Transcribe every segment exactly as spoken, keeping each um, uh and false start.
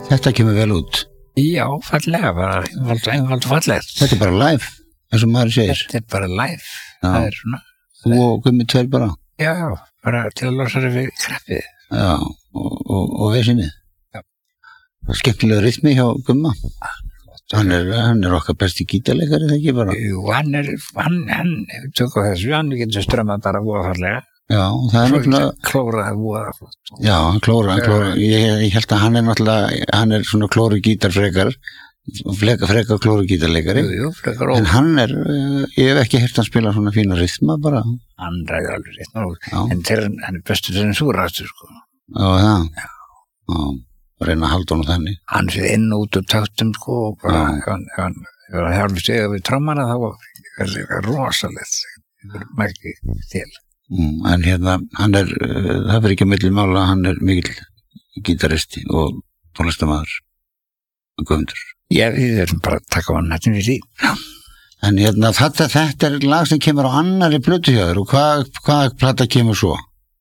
Þetta kemur vel út. Já, fallega, bara einfalt, einfalt fallegt. Þetta er bara live, eins og maður segir. Þetta er bara live. Já. Það er svona. Þú og Gummi tveir bara. Já, já, bara til að losa þér við kreppið. Já, og, og, og veisinnið. Já. Skemmtilega rytmi hjá Gumma. Hann er, hann er okkar besti gítarleikari, það ekki bara. Jú, hann er, hann, hann, tök á þessu, hann getur strömmað bara voða fallega. Já, það er náttúrulega... Klóraði voða flott. Já, hann klóra, hann klóra. Ég, ég held að hann er náttúrulega, hann er svona klóru gítarfrekar, freka, freka klóru gítarleikari. Jú, jú, frekar og... En hann er, ég hef ekki heyrt hann spila svona fína rytma bara. Hann ræði alveg rytma og, en þeir, hann er bestur þegar hann súrastu, sko. Já, það. Já. Já. Reyna að halda honum þannig. Hann sé inn og út úr taktum, sko, og bara, ef hann, ef hann, ef hann hjálpi stiga við trommana, þá er það rosalegt, það er mækki til. Mm, en hérna, hann er, uh, það fyrir ekki að milli mála, hann er mikill gítaristi og tónlistarmaður og Guðmundur. Já, við erum bara að taka á hann hættum við því. Já. En hérna, þetta, þetta er lag sem kemur á annari plötu hjá þér og hvað, hvað plata kemur svo?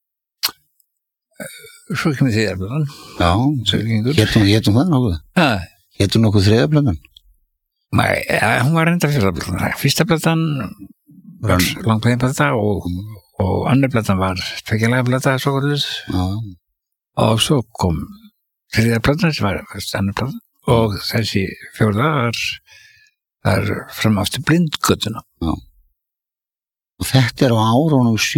Svo kemur þriðaplatan. Já, hétum, hétum það nokkuð? Já. Hétum nokkuð þriðaplatan? Nei, ja, hún var enda fyrstaplatan. Fyrstaplatan var langplata og, og annar platan var tvekjalega plata, svo kvöldið. Já. Og svo kom þriðaplatan sem var annar platan og þessi fjórða var, var fram aftur blindgötuna. Já. Og þetta er á árunum